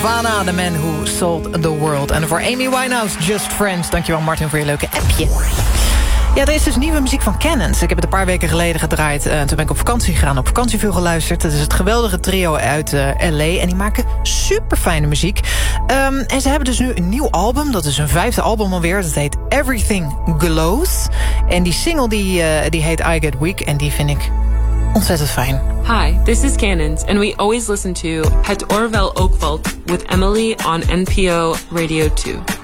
Nirvana, The Man Who Sold the World. En voor Amy Winehouse, Just Friends. Dankjewel Martin voor je leuke appje. Ja, er is dus nieuwe muziek van Cannons. Ik heb het een paar weken geleden gedraaid. Toen ben ik op vakantie gegaan, op vakantie veel geluisterd. Het is het geweldige trio uit L.A. En die maken super fijne muziek. En ze hebben dus nu een nieuw album. Dat is hun 5e album alweer. Dat heet Everything Glows. En die single die heet I Get Weak. En die vind ik ontzettend fijn. Hi, this is Cannons, and we always listen to Het Orwell Oakvalt with Emily on NPO Radio 2.